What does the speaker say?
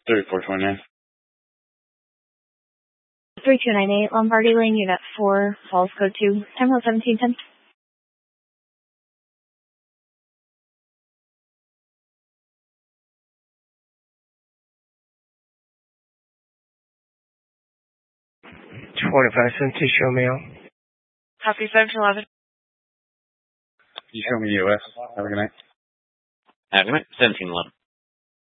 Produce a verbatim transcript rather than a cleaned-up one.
thirty-four twenty-nine. three two nine eight, Lombardi Lane, Unit four, Falls Code two, Emerald seventeen ten. twenty-five seventeen, show me out. Copy seventeen eleven. You show me U S. Have a good night. Have a good night. seventeen eleven.